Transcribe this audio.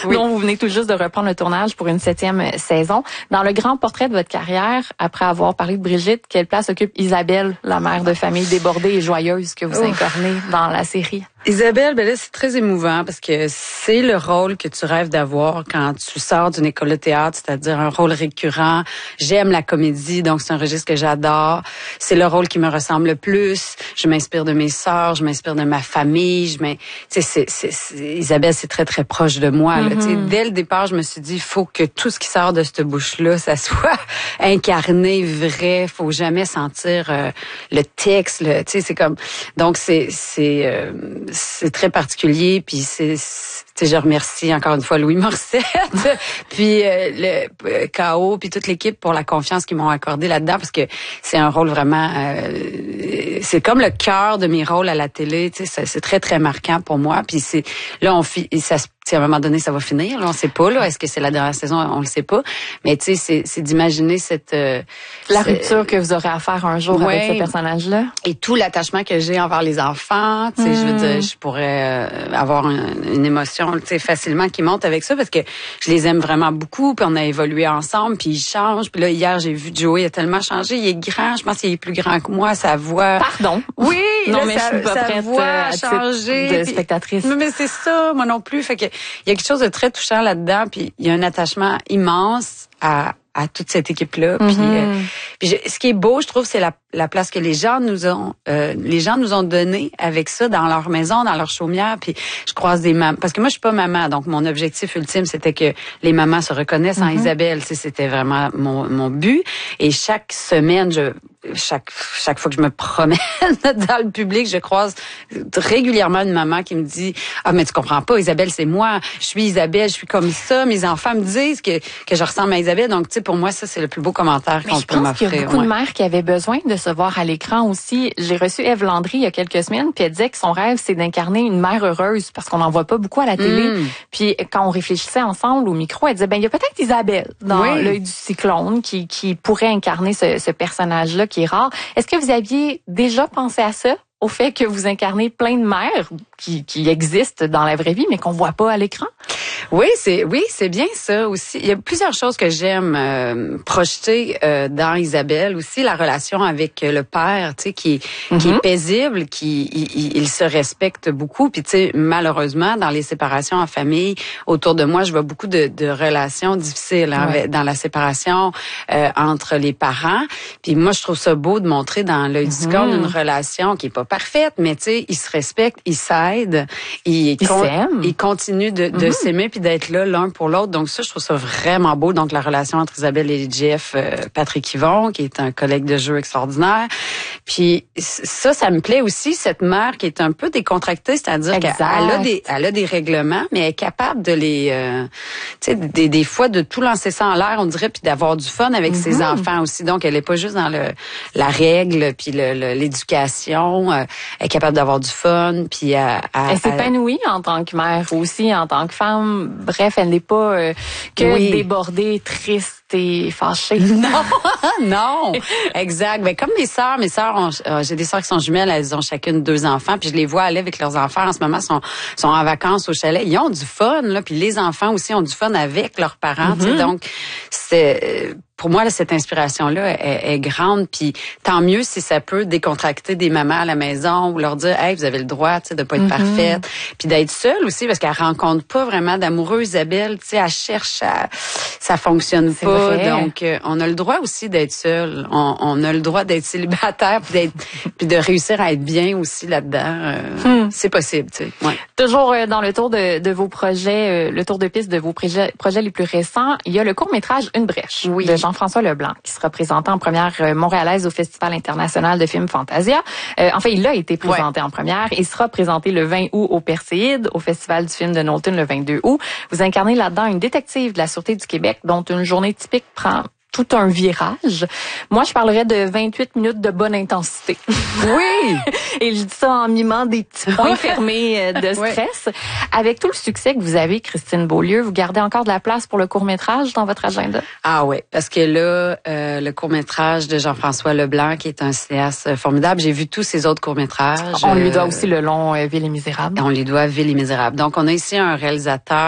oui. dont vous venez tout juste de reprendre le tournage pour une 7e saison. Dans le grand portrait de votre carrière, après avoir parlé de Brigitte, quelle place occupe Isabelle, la mère de famille débordée et joyeuse que vous incarnez dans la série? Isabelle, ben là, c'est très émouvant parce que c'est le rôle que tu rêves d'avoir quand tu sors d'une école de théâtre, c'est-à-dire un rôle récurrent. J'aime la comédie, donc c'est un registre que j'adore. C'est le rôle qui me ressemble le plus. Je m'inspire de mes sœurs, je m'inspire de ma famille. Isabelle, c'est très, très proche de moi. Là. Dès le départ, je me suis dit, il faut que tout ce qui sort de cette bouche-là, ça soit incarné, vrai. Faut jamais sentir le texte. C'est comme... Donc, c'est très particulier, puis je remercie encore une fois Louis Morissette, puis le KO, puis toute l'équipe pour la confiance qu'ils m'ont accordée là-dedans, parce que c'est un rôle vraiment... c'est comme le cœur de mes rôles à la télé, c'est très, très marquant pour moi, puis à un moment donné, ça va finir. Là, on sait pas. Là, est-ce que c'est la dernière saison? On le sait pas. Mais tu sais, c'est d'imaginer cette la rupture que vous aurez à faire un jour avec ce personnage-là. Et tout l'attachement que j'ai envers les enfants. Tu sais, je veux dire, je pourrais avoir une émotion, tu sais, facilement qui monte avec ça parce que je les aime vraiment beaucoup. Puis on a évolué ensemble. Puis ils changent. Puis là, hier, j'ai vu Joey, il a tellement changé. Il est grand. Je pense qu'il est plus grand que moi. Sa voix. Pardon. Oui. Non, là, mais je suis pas prête voix à changer. De spectatrice. Mais c'est ça, moi non plus. Fait que il y a quelque chose de très touchant là-dedans, puis il y a un attachement immense à toute cette équipe-là. Puis ce qui est beau, je trouve, c'est la place que les gens nous ont donnée avec ça dans leur maison, dans leur chaumière. Puis je croise des mamans, parce que moi je suis pas maman, donc mon objectif ultime c'était que les mamans se reconnaissent en Isabelle. C'était vraiment mon but. Et chaque semaine, chaque fois que je me promène dans le public, je croise régulièrement une maman qui me dit « Ah, mais tu comprends pas, Isabelle, c'est moi. Je suis Isabelle, je suis comme ça. Mes enfants me disent que je ressemble à Isabelle. » Donc, tu sais, pour moi, ça, c'est le plus beau commentaire qu'on peut m'offrir. Je pense qu'il y a beaucoup de mères qui avaient besoin de se voir à l'écran aussi. J'ai reçu Ève Landry il y a quelques semaines, puis elle disait que son rêve, c'est d'incarner une mère heureuse, parce qu'on n'en voit pas beaucoup à la télé. Puis quand on réfléchissait ensemble au micro, elle disait, il y a peut-être Isabelle dans l'œil du cyclone qui pourrait incarner ce personnage-là qui est rare. Est-ce que vous aviez déjà pensé à ça? Au fait que vous incarnez plein de mères qui existent dans la vraie vie, mais qu'on voit pas à l'écran? Oui, c'est bien ça aussi. Il y a plusieurs choses que j'aime projeter dans Isabelle aussi, la relation avec le père, tu sais, qui est paisible, il se respecte beaucoup. Puis tu sais, malheureusement, dans les séparations en famille, autour de moi, je vois beaucoup de relations difficiles dans la séparation entre les parents. Puis moi, je trouve ça beau de montrer dans l'œil du cyclone une relation qui est pas parfaite, mais tu sais, ils se respectent, ils s'aident, ils continuent de s'aimer puis d'être là l'un pour l'autre. Donc ça, je trouve ça vraiment beau. Donc la relation entre Isabelle et Jeff, Patrick Yvon, qui est un collègue de jeu extraordinaire. Puis ça me plaît aussi, cette mère qui est un peu décontractée, c'est-à-dire qu'elle a des règlements, mais elle est capable de les, tu sais, des fois de tout lancer ça en l'air, on dirait, puis d'avoir du fun avec ses enfants aussi. Donc elle est pas juste dans la règle puis l'éducation. Elle est capable d'avoir du fun, puis elle s'épanouit en tant que mère aussi, en tant que femme. Bref, elle n'est pas que débordée, triste et fâchée. Non, exact. Ben comme mes sœurs j'ai des sœurs qui sont jumelles, elles ont chacune 2 enfants, puis je les vois aller avec leurs enfants en ce moment, sont en vacances au chalet. Ils ont du fun là, puis les enfants aussi ont du fun avec leurs parents. Tu sais, donc c'est pour moi, là, cette inspiration-là est grande, puis tant mieux si ça peut décontracter des mamans à la maison ou leur dire « Hey, vous avez le droit, tu sais, de pas être parfaite. » Puis d'être seule aussi, parce qu'elle rencontre pas vraiment d'amoureux, Isabelle, tu sais, elle cherche, ça fonctionne pas. Vrai. Donc, on a le droit aussi d'être seule. On a le droit d'être célibataire, puis de réussir à être bien aussi là-dedans. C'est possible, tu sais. Ouais. Toujours dans le tour de vos projets, le tour de piste de vos projets les plus récents, il y a le court-métrage Une brèche de Jean-François Leblanc qui sera présenté en première montréalaise au Festival international de films Fantasia. Enfin, il a été présenté en première. Il sera présenté le 20 août au Perséide, au Festival du film de Knowlton le 22 août. Vous incarnez là-dedans une détective de la Sûreté du Québec dont une journée typique prend tout un virage. Moi, je parlerais de 28 minutes de bonne intensité. Oui! Et je dis ça en mimant des petits points fermés de stress. Avec tout le succès que vous avez, Christine Beaulieu, vous gardez encore de la place pour le court-métrage dans votre agenda? Ah ouais, parce que là, le court-métrage de Jean-François Leblanc, qui est un cinéaste formidable, j'ai vu tous ses autres courts-métrages. On lui doit aussi le long Ville et Misérable. On lui doit Ville et Misérable. Donc, on a ici un réalisateur